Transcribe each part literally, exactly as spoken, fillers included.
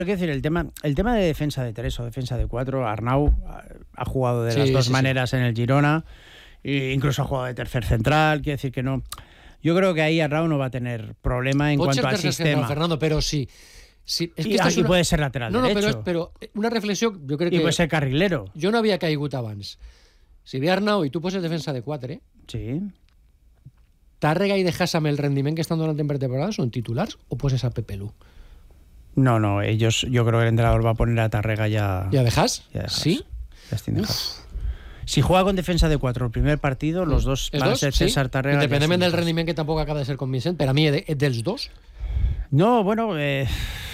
Quiero decir, el tema, el tema de defensa de tres o defensa de cuatro, Arnau ha, ha jugado de Sí, las dos sí, maneras sí. en el Girona, e incluso ha jugado de tercer central, quiero decir que no. Yo creo que ahí Arnau no va a tener problema en Pot cuanto ser al tercer sistema. central, Fernando, però sí. sí és que I, esta és i una... puede ser lateral no, no, derecho. però, és, però una reflexió, jo crec I que... puede ser carrilero. Jo no havia caigut abans. Si ve Arnau i tu poses defensa de quatre, Sí. Tàrrega i Dejas amb el rendiment que estan donant en pretemporada són titulars o poses a Pepe Lu? No, no, ellos, yo creo que el entrenador va a poner a Tàrrega ya. ¿Y a Dejas? ya Dejas. ¿Sí? Justin Dejas. Si juega con defensa de cuatro el primer partido, los dos ¿Es van dos? a ser Sí. César Tàrrega. y Independentment Justin del Dejas. rendiment que tampoc acaba de ser convincent, per a mi és dels dos. No, bueno, eh,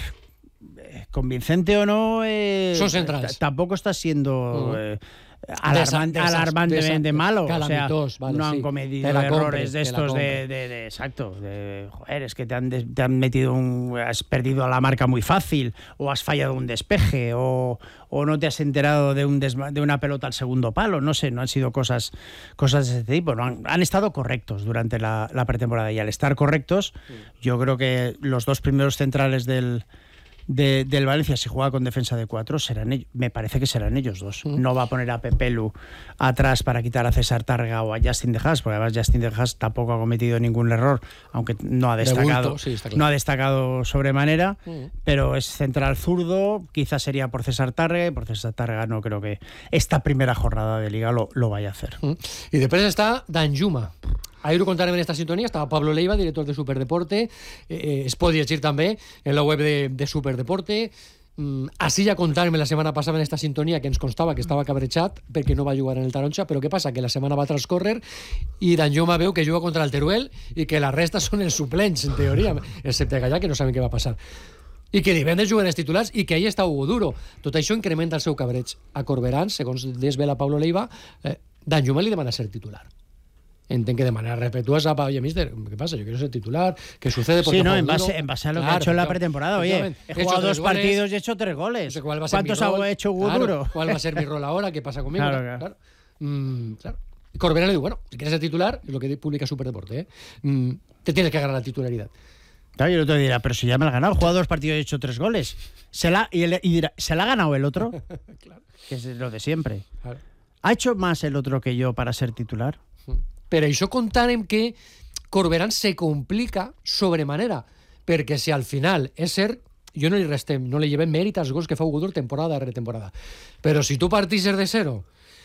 convincente o no, eh, Son centrales. tampoco está siendo Uh-huh. eh, alarmante, Desa- desas- alarmantemente desa- malo. O sea, calamitós, vale, no han sí. cometido Te la compro, errores de te la estos de, compro. de, de- exacto, de, joder, es que te han, des- te han metido un, has perdido a la marca muy fácil, o has fallado un despeje, o, o no te has enterado de, un desma- de una pelota al segundo palo, no sé, no han sido cosas, cosas de este tipo, no han, han estado correctos durante la, la pretemporada, y al estar correctos, yo creo que los dos primeros centrales del De, del Valencia, si juega con defensa de cuatro, serán ellos, me parece que serán ellos dos. Mm. No va a poner a Pepe Lu atrás para quitar a César Tàrrega o a Justin Dejas, porque además Justin Dejas tampoco ha cometido ningún error, aunque no ha destacado, bulto, sí, está claro. no ha destacado sobremanera, Mm. pero es central zurdo, quizás sería por César Tàrrega, y por César Tàrrega no creo que esta primera jornada de Liga lo, lo vaya a hacer. Mm. I després està Danjuma. Ahir ho contarem en esta sintonia, estava Pablo Leiva, director de Superdeporte, eh, eh, es pot llegir també en la web de, de Superdeporte. Mm, així ja contàrem la setmana passada en esta sintonia que ens constava que estava cabrejat perquè no va jugar en el Taronja, però què passa? Que la setmana va transcórrer i Danjuma veu que juga contra el Teruel i que la resta són els suplents, en teoria, excepte Gallà, que no saben què va passar. I que divendres juguen els titulars i que ahir està Hugo Duro. Tot això incrementa el seu cabreig. A Corberán, segons desvela Pablo Leiva, eh, Danjuma li demana ser titular. Entenc que de manera respetuosa, oye, mister, ¿qué pasa? Yo quiero ser titular. ¿Qué sucede? Sí, no, en base, en base a lo claro, que ha hecho en la pretemporada. Oye, he jugado dos goles, partidos y he hecho tres goles. No sé cuál va a ser ¿Cuántos ha hecho Hugo claro, Duro? ¿Cuál va a ser mi rol ahora? ¿Qué pasa conmigo? Claro, claro. claro. Mm, claro. Y Corberán le digo, bueno, si quieres ser titular, es lo que publica Superdeporte, ¿eh? Mm, te tienes que ganar la titularidad. Claro, y el otro dirá, pero si ya me la ha ganado, he jugado dos partidos y he hecho tres goles. Se la, y, el, y dirá, ¿se la ha ganado el otro? Claro. Que es lo de siempre. Claro. ¿Ha hecho más el otro que yo para ser titular? Per això contarem que Corberán se complica sobremanera, perquè si al final és cert, jo no li restem, no li llevem mèrit als gols que fa Hugo Duro temporada darrere temporada, però si tu partisses de zero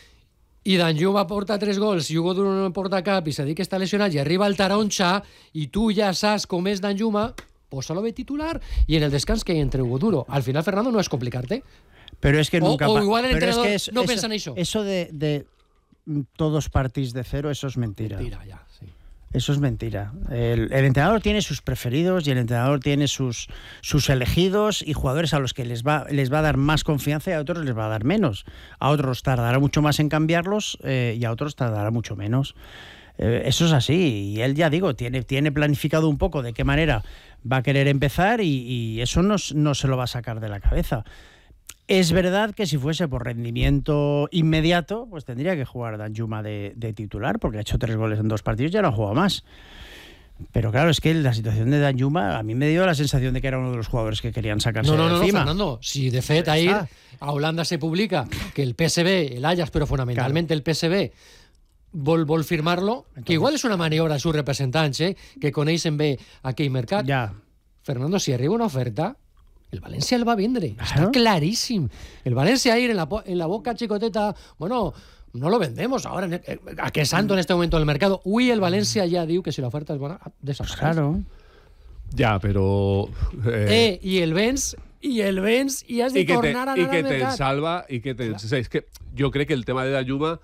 i Danjuma porta tres gols i Hugo Duro no en porta cap i se diu que està lesionat i arriba al Taronja i tu ja saps com és Danjuma, posa-lo de titular i en el descans que hi entre Hugo Duro. Al final, Fernando, no és complicar-te. Pero es que o, nunca o igual el pero entrenador es que es, no eso, pensa en això. Eso de, de todos partís de cero, eso es mentira. Mentira, ya, sí. Eso es mentira. El, el entrenador tiene sus preferidos y el entrenador tiene sus, sus elegidos y jugadores a los que les va, les va a dar más confianza y a otros les va a dar menos. A otros tardará mucho más en cambiarlos eh, y a otros tardará mucho menos. Eh, eso es así. Y él, ya digo, tiene, tiene planificado un poco de qué manera va a querer empezar y, y eso no, no se lo va a sacar de la cabeza. Es verdad que si fuese por rendimiento inmediato, pues tendría que jugar Danjuma de, de titular, porque ha hecho tres goles en dos partidos y ya no ha jugado más. Pero claro, es que la situación de Danjuma a mí me dio la sensación de que era uno de los jugadores que querían sacarse no, no, de no, encima. No, Fernando, si de fet ahir a Holanda se publica que el P S V, el Ajax, però fonamentalment claro. el P S V vol, vol firmar-lo, Entonces, que igual és una maniobra dels seus representants, eh, que coneixen bé aquell mercat. Ja. Fernando, si arriba una oferta, el València el va vendre, claro. Está claríssim. El València ir en la, en la boca chicoteta, bueno, no lo vendemos ahora, a que santo en este momento del mercado. Uy, el València ja diu que si la oferta es buena, desaparece. Pues claro. Ya, pero... Eh, eh y el vens, y el vens, y has de y que tornar te, a anar y que al te mercat. salva, y que te... Claro. Es que yo creo que el tema de Danjuma,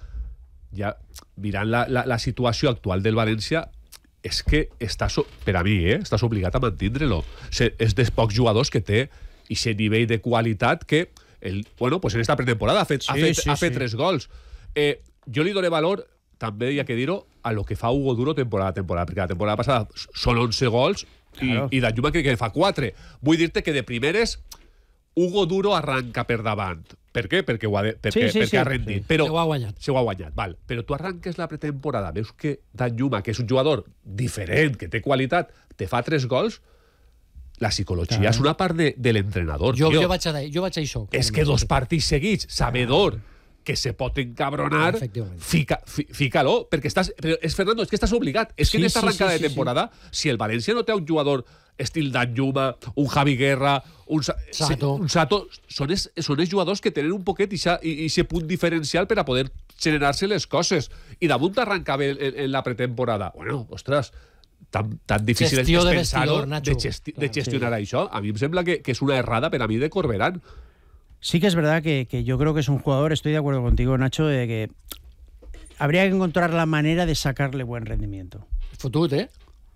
ya mirant la, la, la situació actual del València, és que estàs, per a mi, eh, estàs obligat a mantindre-lo. És dels pocs jugadors que té aquest nivell de qualitat que, el, bueno, pues en esta pretemporada ha fet, sí, ha fet, sí, ha fet sí. tres gols. Eh, jo li doné valor, també hi ha que dir-ho, a lo que fa Hugo Duro temporada a temporada, perquè la temporada passada són onze gols i, claro. i Danjuma crec que fa quatre. Vull dir-te que de primeres Hugo Duro arranca per davant. Per què? Perquè, ho ha, de, perquè, sí, sí, perquè sí, ha rendit. Sí. Però, se ho ha guanyat. Se ho ha guanyat, val. Però tu arranques la pretemporada, veus que Danjuma, que és un jugador diferent, que té qualitat, te fa tres gols la psicologia Clar. és una part de, de l'entrenador, Jo, tio. jo, vaig a, jo vaig a això. És que dos partits seguits, sabedor que se pot encabronar, Efectivament. fica, fi, fica-lo, perquè estàs... Però és, Fernando, és que estàs obligat. És que Sí, en esta sí, arrancada sí, de sí, temporada, si el València no té un jugador estil Danjuma, un Javi Guerra, un Sa- Sato. un Sato, són els, són els jugadors que tenen un poquet i aquest punt diferencial per a poder generar-se les coses. I damunt arrencava en, en, en la pretemporada. Bueno, ostres, tan, tan difícil Gestió és de pensar-ho, vestidor, Nacho. de, gesti Clar, de gestionar això. A mi em sembla que, que és una errada per a mi de Corberán. Sí que es verdad que, que yo creo que es un jugador, estoy de acuerdo contigo, Nacho, de que habría que encontrar la manera de sacarle buen rendimiento. Fotut, eh?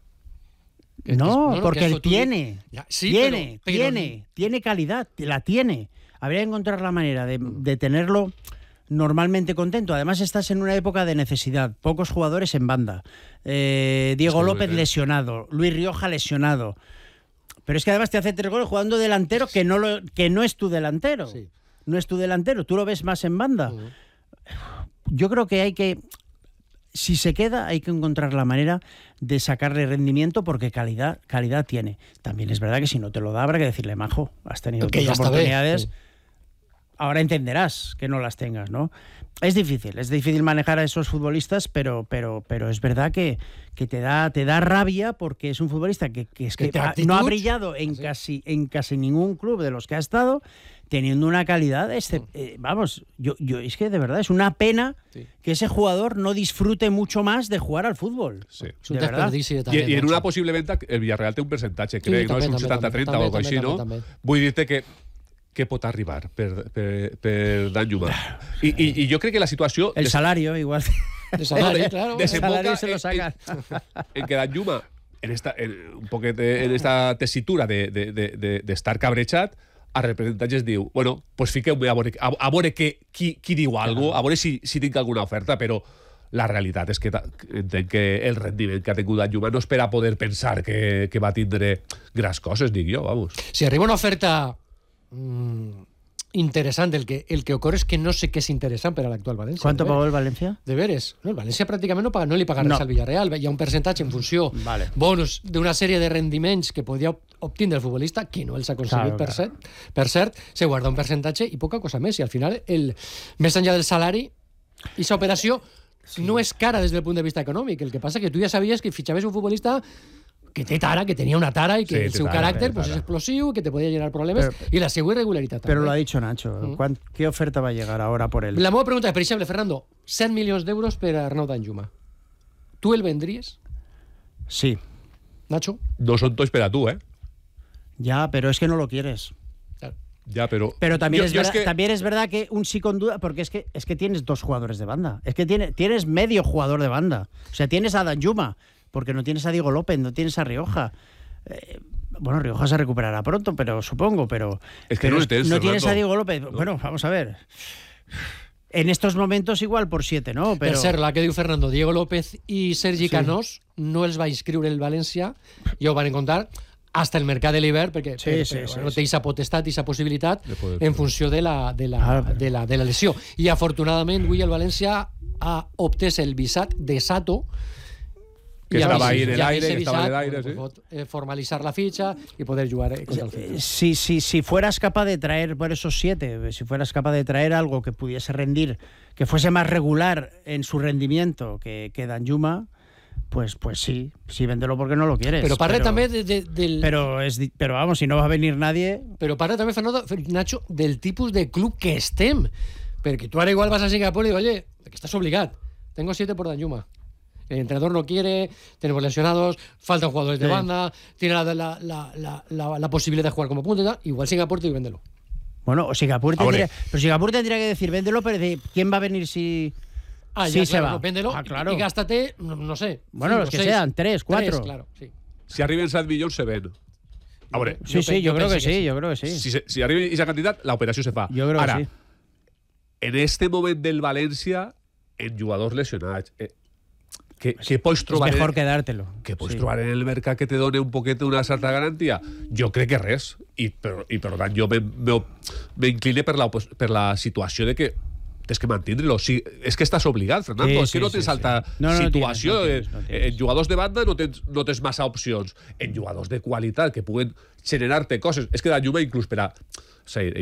Que- No, que es- porque que es él fotut. tiene, Ya, sí, tiene, pero- pero tiene, tiene calidad, la tiene. Habría que encontrar la manera de, de tenerlo normalmente contento. Además estás en una época de necesidad, pocos jugadores en banda. Eh, Diego Es que López Luis- lesionado, Luis Rioja lesionado. Pero es que además te hace tres goles jugando delantero que no, lo, que no es tu delantero. Sí. No es tu delantero, tú lo ves más en banda. Ujú. Yo creo que hay que, si se queda, hay que encontrar la manera de sacarle rendimiento porque calidad, calidad tiene. También es verdad que si no te lo da, habrá que decirle, majo, has tenido Que tus ya está bien, oportunidades, sí. ahora entenderás que no las tengas, ¿no? Es difícil, es difícil manejar a esos futbolistas, pero, pero, pero es verdad que, que te da, te da rabia porque es un futbolista que, que es Que que te ha- actitud. no ha brillado en Sí. casi, en casi ningún club de los que ha estado, teniendo una calidad, este, eh, vamos, yo, yo es que de verdad es una pena Sí. que ese jugador no disfrute mucho más de jugar al fútbol. Sí. És un De verdad. desperdici de I, talent. I en Nacho. una possible venda, el Villarreal té un percentatge, Sí, crec, no? també, És un també, setanta trenta o també, alguna així, també, no? també. Vull dir-te que que pot arribar per, per, per Danjuma. I, i, I jo crec que la situació... El des- salario, igual. De salario, claro. El desemboca salario se lo en- sacan. en que Danjuma, en esta, en, un poquet de- en esta tessitura d'estar de, de, de, d'estar cabrejat, a representants diu, bueno, pues fiqueu-me a veure, a, a veure que, qui, qui diu alguna cosa, a veure si, si tinc alguna oferta, però la realitat és que ta- entenc que el rendiment que ha tingut Danjuma no és per a poder pensar que, que va tindre grans coses, dic jo, vamos. Si arriba una oferta mm, interesante, el que, el que ocurre es que no sé qué es interesante para el actual Valencia. ¿Cuánto de pagó veres. el Valencia? De veres. No, el València pràcticament no, paga, no li paga res No. al Villarreal. Hi ha un percentatge en funció Vale. bonus d'una sèrie de rendiments que podia ob- obtindre el futbolista, que no els ha aconseguit, Claro, per, claro. cert, per cert, se guarda un percentatge i poca cosa més. I al final, el, més enllà del salari, aquesta operació no és cara des del punt de vista econòmic. El que passa que tu ja sabies que fitxaves un futbolista que té tara, que tenia una tara i que Sí, el té seu tara, caràcter té pues, és tara. explosiu, que te podia generar problemes, Pero- i la seva irregularitat Pero també. lo ha dicho Nacho. ¿Cuán- ¿Qué oferta va a llegar ahora por él? La meva pregunta és, per exemple, Fernando, set milions d'euros per a Arnau Danjuma. Tu el vendries, Sí, Nacho? No són tots per a tu, eh? ya, pero es que no lo quieres. Claro. Ja, però... Pero también, jo, es jo verdad, és que... también es verdad que un sí con duda, porque es que, es que tienes dos jugadores de banda. Es que tiene, tienes medio jugador de banda. O sea, tienes a Danjuma, porque no tienes a Diego López, no tienes a Rioja. Eh, bueno, Rioja se recuperará pronto, pero supongo, pero... Es que pero no lo tienes, no tienes Fernando. a Diego López. Bueno, vamos a ver. En estos momentos igual por siete, ¿no? Per Pero... cert, la que diu Fernando, Diego López i Sergi Sí. Canós no els va inscriure el València, ja ho van contar, hasta el mercat de l'hivern, perquè Sí, per, sí, per, sí, bueno, sí. té aquesta potestat, aquesta possibilitat De poder en fer. funció de la, de la, Ah, però- de la, de la lesió. I afortunadament, avui el València ha obtès el visat de Sato, Que i a estava més- ahí en el i a aire, més que estava en el aire, bueno, sí. pot eh, formalitzar la fitxa i poder jugar eh, contra el Celta. Si, si, si fueras capaz de traer por esos siete, si fueras capaz de traer algo que pudiese rendir, que fuese más regular en su rendimiento que, que Danjuma, pues, pues sí, sí, véndelo porque no lo quieres. Però parla també de, de, del... Pero, es, di- pero vamos, si no va a venir nadie, Però parla també, Fernando, Nacho, del tipus de club que estem. Perquè tu ara igual vas a Singapur y digo, oye, que estás obligado. Tengo siete por Danjuma. El entrenador no quiere, tenemos lesionados, faltan jugadores de Sí. banda, tiene la, la, la, la, la, la posibilidad de jugar como punta y tal. Igual Singapur te digo, véndelo. bueno, o Singapur Ahora. tendría, pero Singapur tendría que decir, véndelo, pero de- ¿quién va a venir si...? Ah, Sí, ya, se claro, va. no, véndelo Ah, claro. y gástate, no, no sé. Bueno, cinco, los que seis. sean, tres, cuatro. Tres, claro, sí. Si arriben set milions, se ven. A veure, Sí, Yo sí, pe- yo, yo creo que pensé que sí, sí. yo creo que sí. si, se- si arriba aquesta quantitat, l'operació se fa. Yo creo Ara, que sí. en este moment del València, en jugadors lesionats, eh, que, que pots Es trobar... mejor en, quedártelo. que pots Sí. trobar en el mercat que te doni un poquet una certa garantia? Jo crec que res. I per, i per tant, jo me- me- m'incline per la, opos- per la situació de que tens que mantindre-lo. Sí, és que estàs obligat, Fernando. Sí, és que sí, no tens sí, altra sí. No, no, no situació. tienes, no tienes, no tienes. En jugadors de banda no tens, no tens massa opcions. En jugadors de qualitat que puguen generar-te coses. És que Danjuma inclús per a... O sigui,